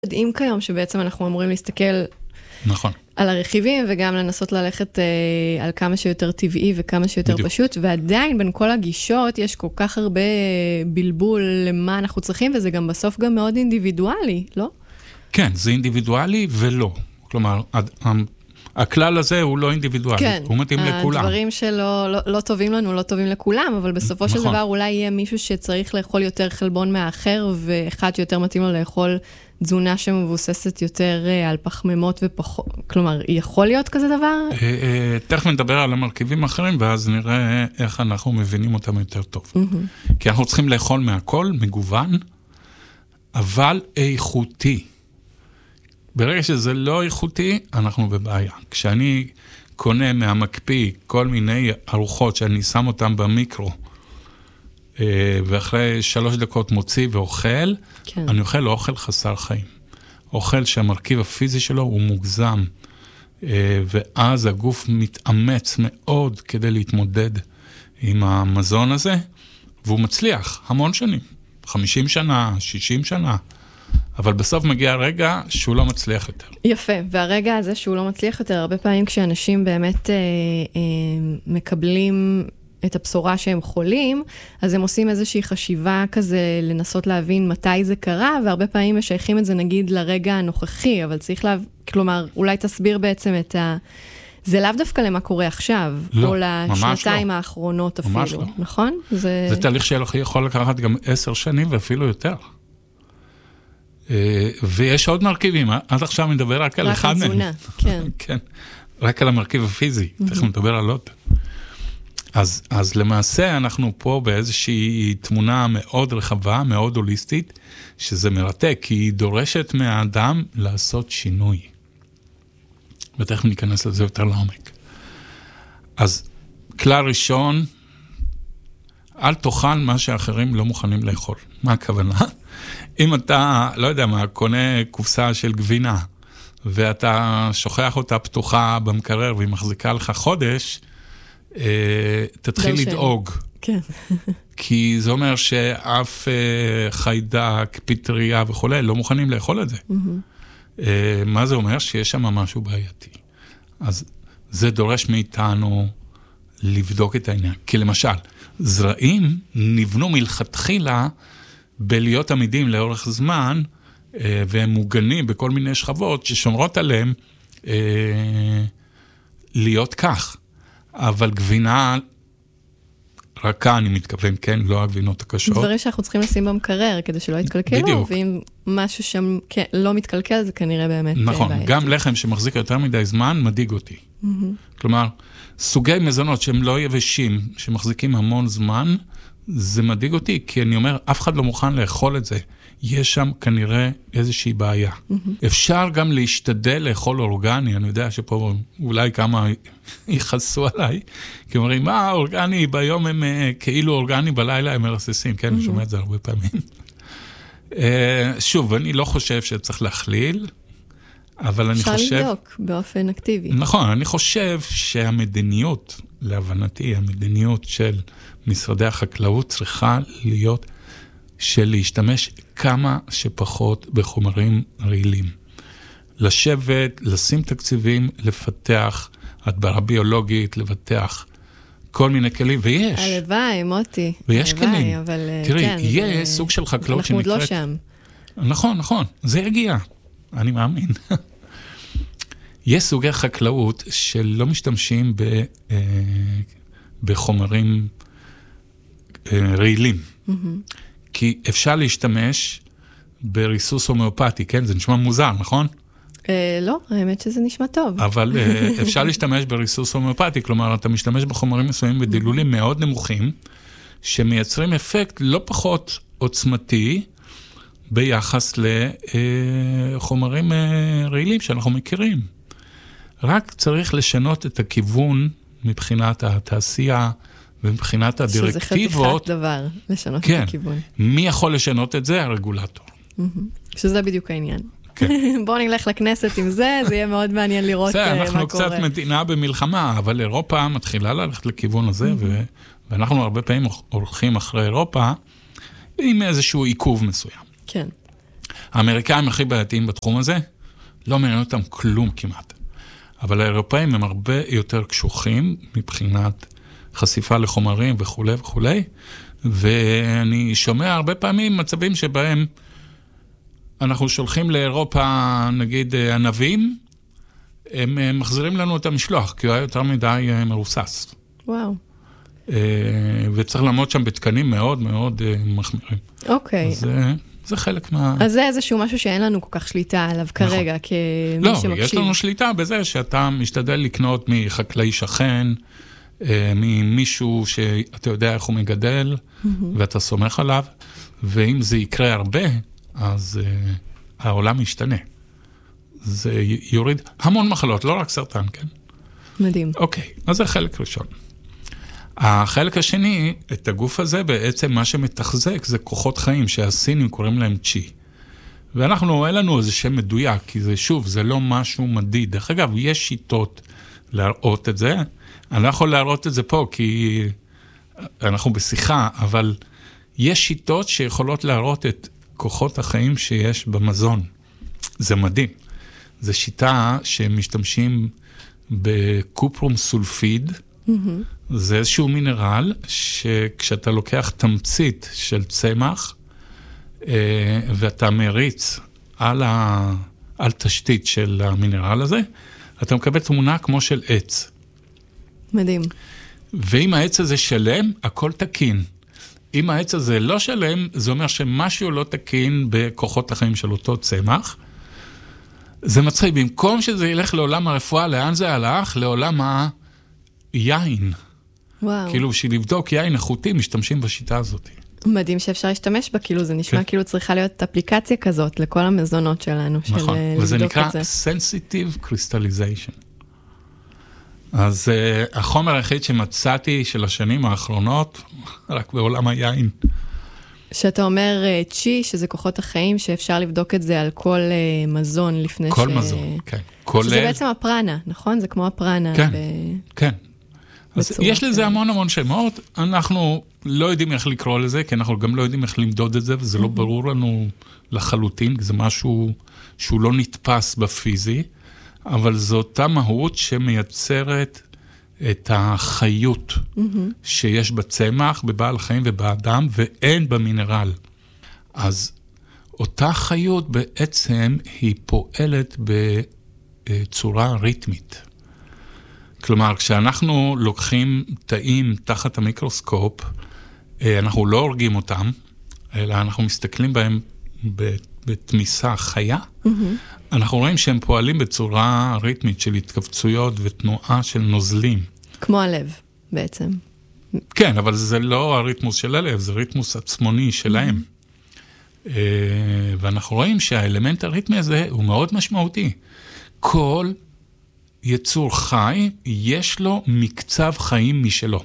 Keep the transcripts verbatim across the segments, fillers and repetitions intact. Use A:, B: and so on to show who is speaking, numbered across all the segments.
A: יודעים כיום שבעצם אנחנו אמורים להסתכל
B: נכון.
A: על הרכיבים, וגם לנסות ללכת אה, על כמה שיותר טבעי וכמה שיותר בדיוק. פשוט, ועדיין בין כל הגישות יש כל כך הרבה בלבול למה אנחנו צריכים, וזה גם בסוף גם מאוד אינדיבידואלי, לא?
B: כן, זה אינדיבידואלי ולא. כלומר, הכלל הזה הוא לא אינדיבידואלי,
A: כן,
B: הוא מתאים לכולם.
A: הדברים שלא לא, לא טובים לנו, לא טובים לכולם, אבל בסופו
B: נכון.
A: של דבר אולי יהיה מישהו שצריך לאכול יותר חלבון מהאחר, ואחד שיותר מתאים לו לאכול תזונה שמבוססת יותר על פחמימות ופחות, כלומר, יכול להיות כזה דבר?
B: תכף נדבר על המרכיבים האחרים, ואז נראה איך אנחנו מבינים אותם יותר טוב. כי אנחנו צריכים לאכול מהכל, מגוון, אבל איכותי. ברגע שזה לא איכותי, אנחנו בבעיה. כשאני קונה מהמקפיא כל מיני ארוחות שאני שם אותם במיקרו, ואחרי שלוש דקות מוציא ואוכל, כן. אני אוכל אוכל חסר חיים. אוכל שהמרכיב הפיזי שלו הוא מוגזם, ואז הגוף מתאמץ מאוד כדי להתמודד עם המזון הזה, והוא מצליח המון שנים, חמישים שנה, שישים שנה, אבל בסוף מגיע הרגע שהוא לא מצליח יותר.
A: יפה, והרגע הזה שהוא לא מצליח יותר, הרבה פעמים כשאנשים באמת אה, אה, מקבלים את הבשורה שהם חולים, אז הם עושים איזושהי חשיבה כזה, לנסות להבין מתי זה קרה, והרבה פעמים משייכים את זה נגיד לרגע הנוכחי, אבל צריך לה... כלומר, אולי תסביר בעצם את ה... זה לאו דווקא למה קורה עכשיו,
B: לא,
A: או לשנתיים לא. האחרונות אפילו,
B: לא.
A: נכון? זה...
B: זה תהליך שיכול לקחת גם עשר שנים ואפילו יותר. ויש עוד מרכיבים, עד עכשיו מדבר רק על אחד מהם.
A: רק על תזונה, כן.
B: כן, רק על המרכיב הפיזי, תכף נדבר על עוד. אז, אז למעשה אנחנו פה באיזושהי תמונה מאוד רחבה, מאוד הוליסטית, שזה מרתק, כי היא דורשת מהאדם לעשות שינוי. ותכף ניכנס לזה יותר לעומק. אז כלל ראשון, אל תאכל מה שאחרים לא מוכנים לאכול. מה הכוונה? אם אתה, לא יודע מה, קונה קופסה של גבינה, ואתה שוכח אותה פתוחה במקרר, והיא מחזיקה לך חודש, תתחיל לדאוג.
A: כן.
B: כי זה אומר שאף חיידק, פטריה וכו', לא מוכנים לאכול את זה. מה זה אומר? שיש שם משהו בעייתי. אז זה דורש מאיתנו לבדוק את העניין. כי למשל, זרעים נבנו מלכתחילה בלהיות עמידים לאורך זמן, והם מוגנים בכל מיני שכבות ששומרות עליהם להיות כך. אבל גבינה רכה, אני מתכוון, כן, לא הגבינות הקשות.
A: דברים שאנחנו צריכים לשים במקרר, כדי שלא יתקלקלו, בדיוק. ואם משהו שם כן, לא מתקלקל, זה כנראה באמת
B: נכון,
A: בעייתי.
B: גם לחם שמחזיק יותר מדי זמן, מדאיג אותי. Mm-hmm. כלומר, סוגי מזונות שהם לא יבשים, שמחזיקים המון זמן, זה מדאיג אותי, כי אני אומר, אף אחד לא מוכן לאכול את זה. יש שם כנראה איזושהי בעיה. Mm-hmm. אפשר גם להשתדל לאכול אורגני, אני יודע שפה אולי כמה יחסו עליי, כי אומרים, מה, אורגני, ביום הם כאילו אורגני, בלילה הם מרססים, כן, mm-hmm. אני שומע את זה הרבה פעמים. שוב, אני לא חושב שצריך להכליל, אבל אני חושב...
A: אפשר לבדוק באופן אקטיבי.
B: נכון, אני חושב שהמדיניות, להבנתי, המדיניות של משרדי החקלאות צריכה להיות של להשתמש כמה שפחות בחומרים רעילים. לשבת, לשים תקציבים, לפתח הדברה ביולוגית, לפתח כל מיני כלים, ויש.
A: הלוואי, מוטי.
B: ויש
A: הלוואי,
B: כלים.
A: אבל
B: תראי,
A: כן,
B: יש
A: זה...
B: סוג של חקלאות שנקראת...
A: אנחנו עוד לא שם.
B: נכון, נכון, זה יגיע. אני מאמין. יש סוגי חקלאות שלא משתמשים ב, אה, בחומרים אה, רעילים. Mm-hmm. כי אפשר להשתמש בריסוס הומאופתי, כן? זה נשמע מוזר, נכון?
A: אה, לא, האמת שזה נשמע טוב.
B: אבל אה, אפשר להשתמש בריסוס הומאופתי, כלומר, אתה משתמש בחומרים מסוימים בדילולים מאוד נמוכים, שמייצרים אפקט לא פחות עוצמתי, ביחס לחומרים רעילים שאנחנו מכירים. רק צריך לשנות את הכיוון מבחינת התעשייה ומבחינת הדירקטיבות.
A: שזה חתיכת דבר, לשנות
B: כן.
A: את הכיוון.
B: מי יכול לשנות את זה? הרגולטור.
A: שזה בדיוק העניין.
B: כן.
A: בואו נלך לכנסת עם זה, זה יהיה מאוד מעניין לראות מה קורה.
B: אנחנו קצת מדינה במלחמה, אבל אירופה מתחילה ללכת לכיוון הזה, ואנחנו הרבה פעמים הולכים אחרי אירופה, עם איזשהו עיכוב מסוים.
A: כן.
B: האמריקאים הכי בעייתיים בתחום הזה, לא מעניין אותם כלום כמעט. אבל האירופאים הם הרבה יותר קשוחים מבחינת חשיפה לחומרים וכו' וכו'. ואני שומע הרבה פעמים מצבים שבהם אנחנו שולחים לאירופה, נגיד, ענבים, הם מחזירים לנו את המשלוח, כי הוא היה יותר מדי מרוסס.
A: וואו.
B: וצריך לעמוד שם בתקנים מאוד מאוד מחמירים.
A: אוקיי.
B: אז זה חלק מה...
A: אז זה איזשהו משהו שאין לנו כל כך שליטה עליו כרגע, כמי שמקשיב.
B: לא, יש לנו שליטה בזה שאתה משתדל לקנות מחקלאי שכן, ממישהו שאתה יודע איך הוא מגדל, ואתה סומך עליו, ואם זה יקרה הרבה, אז העולם ישתנה. זה יוריד המון מחלות, לא רק סרטן, כן?
A: מדהים.
B: אוקיי, אז זה חלק ראשון. החלק השני, את הגוף הזה בעצם מה שמתחזק זה כוחות חיים שהסינים קוראים להם צ'י. ואנחנו, אין לנו איזה שם מדויק, כי זה שוב, זה לא משהו מדיד. דרך אגב, יש שיטות להראות את זה. אני לא יכול להראות את זה פה, כי אנחנו בשיחה, אבל יש שיטות שיכולות להראות את כוחות החיים שיש במזון. זה מדהים. זו שיטה שהם משתמשים בקופרום סולפיד, mm-hmm. זה איזשהו מינרל שכשאתה לוקח תמצית של צמח, ואתה מריץ על, ה... על תשתית של המינרל הזה, אתה מקבל תמונה כמו של עץ.
A: מדהים.
B: ואם העץ הזה שלם, הכל תקין. אם העץ הזה לא שלם, זה אומר שמשהו לא תקין בכוחות החיים של אותו צמח. זה מצחיק, במקום שזה ילך לעולם הרפואה, לאן זה הלך? לעולם היין.
A: וואו. כאילו,
B: בשביל לבדוק יין איכותי, משתמשים בשיטה הזאת.
A: מדהים שאפשר להשתמש בה, כאילו זה נשמע כן. כאילו צריכה להיות אפליקציה כזאת לכל המזונות שלנו,
B: נכון.
A: של
B: וזה
A: לבדוק
B: נקרא
A: את זה.
B: sensitive crystallization. אז uh, החומר היחיד שמצאתי של השנים האחרונות, רק בעולם היין.
A: שאתה אומר uh, צ'י, שזה כוחות החיים, שאפשר לבדוק את זה על כל uh, מזון לפני
B: כל
A: ש...
B: כל מזון, כן.
A: שזה
B: כולל...
A: בעצם הפרנה, נכון? זה כמו הפרנה.
B: כן,
A: ב...
B: כן. אז יש לזה המון המון שמות, אנחנו לא יודעים איך לקרוא לזה, כי אנחנו גם לא יודעים איך למדוד את זה, וזה לא ברור לנו לחלוטין, זה משהו שהוא לא נתפס בפיזי, אבל זו אותה מהות שמייצרת את החיות שיש בצמח, בבעל חיים ובאדם, ואין במינרל. אז אותה חיות בעצם היא פועלת בצורה ריתמית. כלומר, כשאנחנו לוקחים תאים תחת המיקרוסקופ, אנחנו לא הורגים אותם, אלא אנחנו מסתכלים בהם בתמיסה חיה, mm-hmm. אנחנו רואים שהם פועלים בצורה ריתמית של התכווצויות ותנועה של נוזלים.
A: כמו הלב, בעצם.
B: כן, אבל זה לא הריתמוס של הלב, זה ריתמוס עצמוני שלהם. Mm-hmm. ואנחנו רואים שהאלמנט הריתמי הזה הוא מאוד משמעותי. כל יצור חי, יש לו מקצב חיים משלו.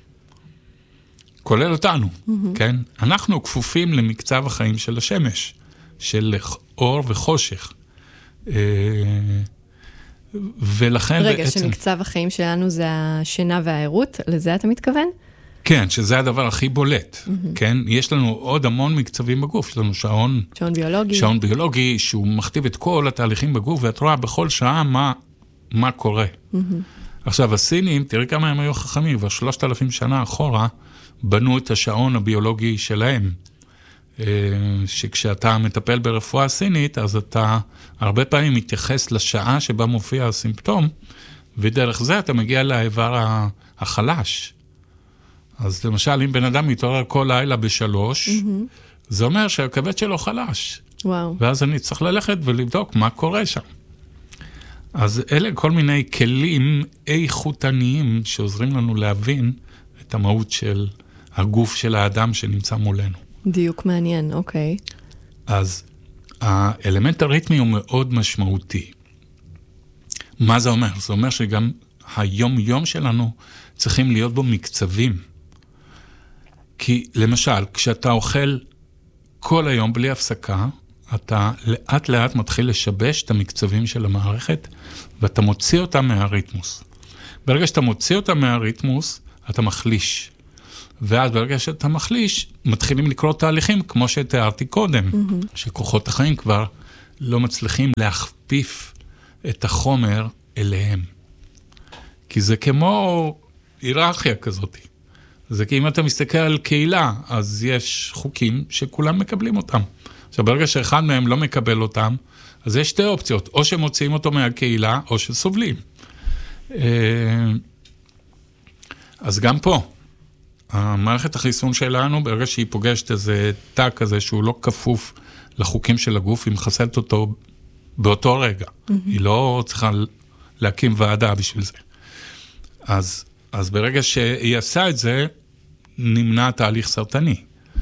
B: כולל אותנו, mm-hmm. כן? אנחנו כפופים למקצב החיים של השמש, של אור וחושך. ולכן
A: רגע,
B: בעצם...
A: שמקצב החיים שלנו זה השינה והעירות, לזה אתה מתכוון?
B: כן, שזה הדבר הכי בולט, mm-hmm. כן? יש לנו עוד המון מקצבים בגוף, יש לנו שעון...
A: שעון ביולוגי.
B: שעון ביולוגי, שהוא מכתיב את כל התהליכים בגוף, ואת רואה בכל שעה מה... מה קורה. Mm-hmm. עכשיו, הסינים, תראי כמה הם היו חכמים, כבר שלושת אלפים שנה אחורה, בנו את השעון הביולוגי שלהם. שכשאתה מטפל ברפואה סינית, אז אתה הרבה פעמים מתייחס לשעה שבה מופיע הסימפטום, ודרך זה אתה מגיע לאיבר החלש. אז למשל, אם בן אדם מתעורר כל לילה בשלוש, mm-hmm. זה אומר שהכבד שלו חלש.
A: וואו.
B: ואז אני צריך ללכת ולבדוק מה קורה שם. אז אלה כל מיני כלים איכותניים שעוזרים לנו להבין את המהות של הגוף של האדם שנמצא מולנו.
A: דיוק מעניין, אוקיי.
B: אז האלמנט הריתמי הוא מאוד משמעותי. מה זה אומר? זה אומר שגם היום-יום שלנו צריכים להיות בו מקצבים. כי למשל, כשאתה אוכל כל היום בלי הפסקה, אתה לאט לאט מתחיל לשבש את המקצבים של המערכת, ואתה מוציא אותה מהריתמוס. ברגע שאתה מוציא אותה מהריתמוס, אתה מחליש. ואז ברגע שאתה מחליש, מתחילים לקרות תהליכים, כמו שתיארתי קודם, mm-hmm. שכוחות החיים כבר לא מצליחים להכפיף את החומר אליהם. כי זה כמו היררכיה כזאת. זה כי אם אתה מסתכל על קהילה, אז יש חוקים שכולם מקבלים אותם. עכשיו, ברגע שאחד מהם לא מקבל אותם, אז יש שתי אופציות, או שמוציאים אותו מהקהילה, או שסובלים. אז גם פה, המערכת החיסון שלנו, ברגע שהיא פוגשת איזה תא כזה, שהוא לא כפוף לחוקים של הגוף, היא מחסלת אותו באותו רגע. Mm-hmm. היא לא צריכה להקים ועדה בשביל זה. אז, אז ברגע שהיא עשה את זה, נמנע תהליך סרטני.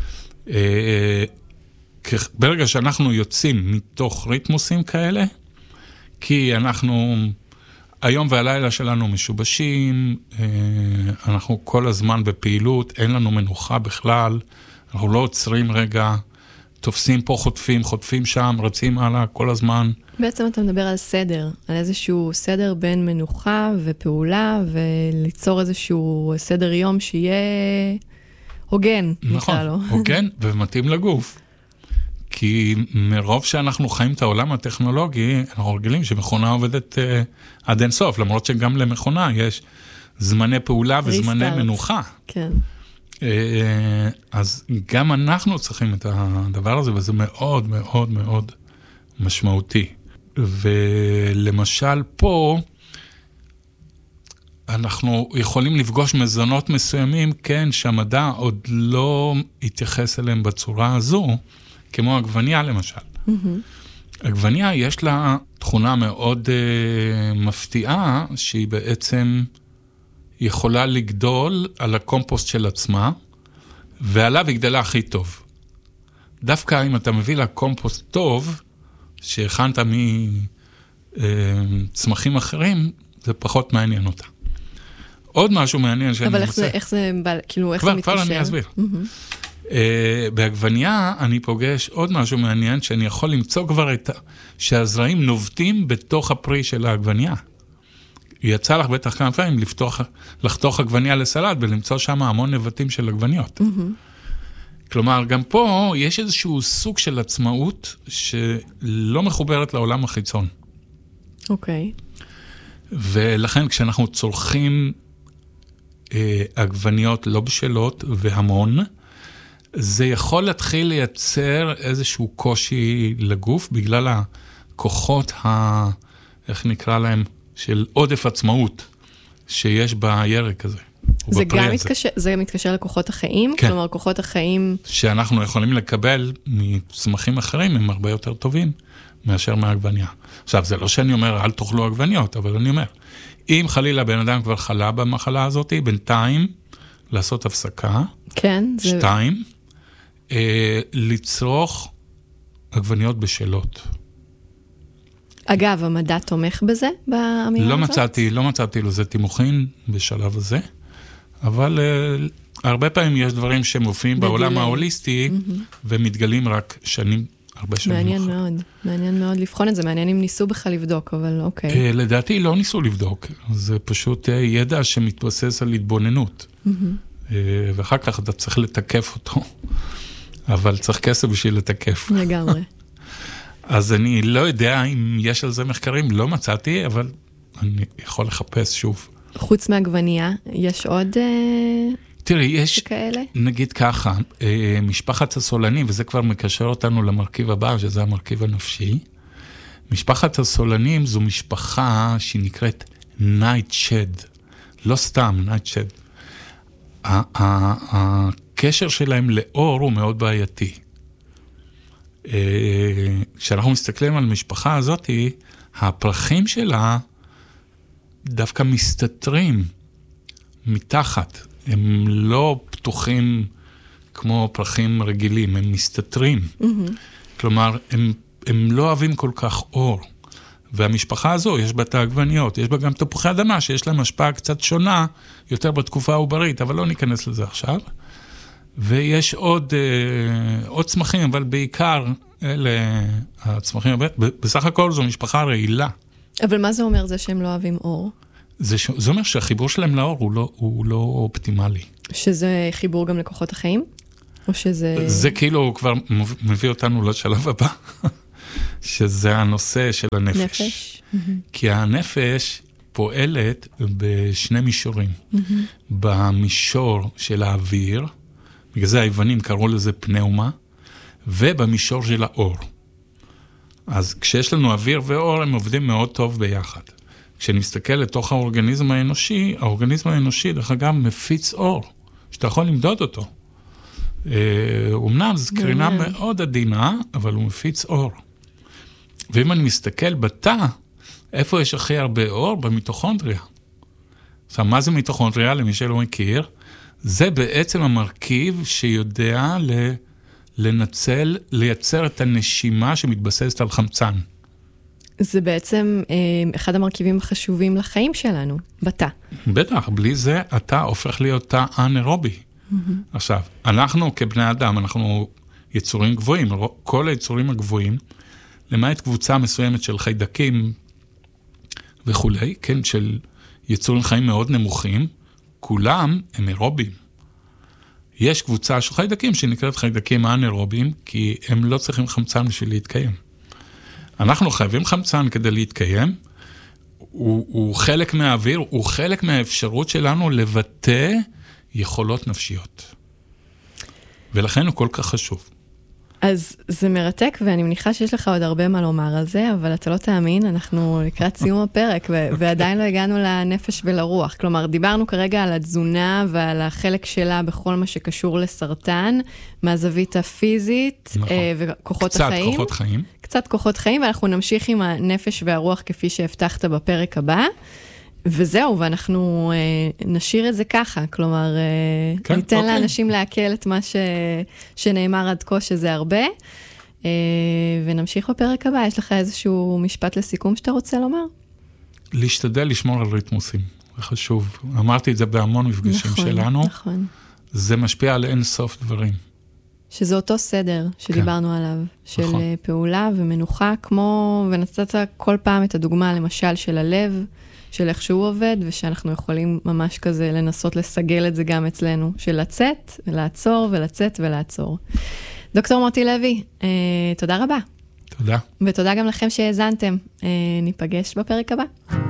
B: ברגע שאנחנו יוצאים מתוך ריתמוסים כאלה, כי אנחנו, היום והלילה שלנו משובשים, אנחנו כל הזמן בפעילות, אין לנו מנוחה בכלל, אנחנו לא עוצרים רגע, תופסים פה, חוטפים, חוטפים שם, רצים הלאה כל הזמן.
A: בעצם אתה מדבר על סדר, על איזשהו סדר בין מנוחה ופעולה, וליצור איזשהו סדר יום שיהיה הוגן,
B: נכון,
A: נקרא לו.
B: הוגן ומתאים לגוף. כי מרוב שאנחנו חיים את העולם הטכנולוגי, אנחנו רגילים שמכונה עובדת uh, עד אין סוף, למרות שגם למכונה יש זמני פעולה וזמני ריסטארט. מנוחה.
A: כן.
B: Uh, אז גם אנחנו צריכים את הדבר הזה, וזה מאוד מאוד מאוד משמעותי. ולמשל פה, אנחנו יכולים לפגוש מזונות מסוימים, כן, שהמדע עוד לא התייחס אליהם בצורה הזו, כמו עגבניה למשל. Mm-hmm. עגבניה יש לה תכונה מאוד uh, מפתיעה, שהיא בעצם יכולה לגדול על הקומפוסט של עצמה, ועליו היא גדלה הכי טוב. דווקא אם אתה מביא לה קומפוסט טוב, שהכנת מצמחים אחרים, זה פחות מעניין אותה. עוד משהו מעניין שאני
A: אבל
B: רוצה...
A: אבל איך זה, כאילו, איך
B: כבר,
A: זה מתקשר?
B: כבר אני אסביר. Mm-hmm. Uh, בעגבניה אני פוגש עוד משהו מעניין, שאני יכול למצוא כבר את... שהזרעים נובטים בתוך הפרי של העגבניה. יצא לך בטח כמה פעמים לפתוח, לחתוך עגבניה לסלט, ולמצוא שם המון נבטים של עגבניות. Mm-hmm. כלומר, גם פה יש איזשהו סוג של עצמאות, שלא מחוברת לעולם החיצון.
A: אוקיי. Okay.
B: ולכן כשאנחנו צורכים אה, עגבניות לא בשלות והמון, זה יכול להתחיל לייצר איזשהו קושי לגוף, בגלל הכוחות, ה, איך נקרא להם, של עודף עצמאות, שיש בירק הזה.
A: זה גם מתקשר, זה מתקשר לכוחות החיים?
B: כן.
A: כלומר, כוחות החיים...
B: שאנחנו יכולים לקבל מצמחים אחרים, הם הרבה יותר טובים מאשר מהעגבניה. עכשיו, זה לא שאני אומר, אל תאכלו עגבניות, אבל אני אומר, אם חלילה בן אדם כבר חלה במחלה הזאת, בינתיים לעשות הפסקה.
A: כן.
B: שתיים, זה... אה, לצרוך עגבניות בשלות.
A: אגב, המדע תומך בזה באמירה
B: לא
A: הזאת?
B: מצאתי, לא מצאתי לזה תימוכין בשלב הזה, אבל uh, הרבה פעמים יש דברים שמופיעים בעולם ההוליסטי, mm-hmm. ומתגלים רק שנים, הרבה שנים.
A: מעניין אחר. מאוד, מעניין מאוד לבחון את זה, מעניין אם ניסו בכלל לבדוק, אבל אוקיי.
B: Uh, לדעתי לא ניסו לבדוק, זה פשוט uh, ידע שמתבסס על התבוננות, mm-hmm. uh, ואחר כך אתה צריך לתקף אותו, אבל צריך כסף בשביל לתקף.
A: לגמרי.
B: אז אני לא יודע אם יש על זה מחקרים, לא מצאתי, אבל אני יכול לחפש שוב.
A: חוץ מהגווניה, יש עוד
B: תראי, יש,
A: כאלה?
B: נגיד ככה, משפחת הסולנים, וזה כבר מקשר אותנו למרכיב הבא, שזה המרכיב הנפשי. משפחת הסולנים זו משפחה שהיא נקראת Nightshade, לא סתם Nightshade. הקשר שלהם לאור הוא מאוד בעייתי. כשאנחנו מסתכלים על המשפחה הזאת, הפרחים שלה דווקא מסתתרים מתחת. הם לא פתוחים כמו פרחים רגילים, הם מסתתרים. Mm-hmm. כלומר, הם, הם לא אוהבים כל כך אור. והמשפחה הזו, יש בה את העגבניות, יש בה גם תפוחי אדמה, שיש להם השפעה קצת שונה, יותר בתקופה העוברית, אבל לא ניכנס לזה עכשיו. ויש עוד, אה, עוד צמחים, אבל בעיקר אלה הצמחים, בסך הכל זו משפחה רעילה.
A: אבל מה זה אומר זה שהם לא אוהבים אור?
B: זה, זה אומר שהחיבור שלהם לאור הוא לא, הוא לא אופטימלי.
A: שזה חיבור גם לכוחות החיים? או שזה...
B: זה כאילו כבר מביא אותנו לשלב הבא, שזה הנושא של הנפש.
A: נפש?
B: כי הנפש פועלת בשני מישורים. במישור של האוויר, בגלל זה היוונים קראו לזה פנאומה, ובמישור של האור. אז כשיש לנו אוויר ואור, הם עובדים מאוד טוב ביחד. כשאני מסתכל לתוך האורגניזם האנושי, האורגניזם האנושי, דרך אגב, מפיץ אור, שאתה יכול למדוד אותו. אומנם זו קרינה מאוד עדינה, אבל הוא מפיץ אור. ואם אני מסתכל בתא, איפה יש הכי הרבה אור? במיטוכונדריה. עכשיו, מה זה מיטוכונדריה? למי שלא מכיר, זה בעצם המרכיב שיודע לנצל, לייצר את הנשימה שמתבססת על חמצן.
A: זה בעצם אחד המרכיבים החשובים לחיים שלנו, בתא.
B: בטח, בלי זה אתה הופך להיות תא אנאירובי. עכשיו, אנחנו כבני אדם, אנחנו יצורים גבוהים, כל היצורים הגבוהים, למעט קבוצה מסוימת של חיידקים וכולי, כן, של יצורים חיים מאוד נמוכים, כולם הם אירובים. יש קבוצה של חיידקים שנקראת חיידקים אנאירובים, כי הם לא צריכים חמצן בשביל להתקיים. אנחנו חייבים חמצן כדי להתקיים, הוא, הוא חלק מהאוויר, הוא חלק מהאפשרות שלנו לבטא יכולות נפשיות. ולכן הוא כל כך חשוב.
A: אז זה מרתק, ואני מניחה שיש לך עוד הרבה מה לומר על זה, אבל אתה לא תאמין, אנחנו לקראת סיום הפרק, ו- ועדיין לא הגענו לנפש ולרוח. כלומר, דיברנו כרגע על התזונה ועל החלק שלה בכל מה שקשור לסרטן, מהזווית הפיזית, נכון. וכוחות
B: קצת
A: החיים.
B: קצת כוחות חיים.
A: קצת כוחות חיים, ואנחנו נמשיך עם הנפש והרוח כפי שהבטחת בפרק הבא. וזהו, ואנחנו אה, נשאיר את זה ככה, כלומר, אה, כן, ניתן אוקיי. לאנשים להקל את מה ש... שנאמר עד כה, שזה הרבה, אה, ונמשיך בפרק הבא. יש לך איזשהו משפט לסיכום שאתה רוצה לומר?
B: להשתדל לשמור על ריתמוסים, זה חשוב. אמרתי את זה בהמון מפגשים
A: נכון,
B: שלנו.
A: נכון.
B: זה משפיע על אין סוף דברים.
A: שזה אותו סדר שדיברנו כן. עליו, של נכון. פעולה ומנוחה, כמו, ונתת כל פעם את הדוגמה, למשל, של הלב, של איך שהוא עובד, ושאנחנו יכולים ממש כזה לנסות לסגל את זה גם אצלנו, של לצאת, לעצור ולצאת ולעצור. דוקטור מוטי לוי, אה, תודה רבה.
B: תודה.
A: ותודה גם לכם שהאזנתם. אה, ניפגש בפרק הבא.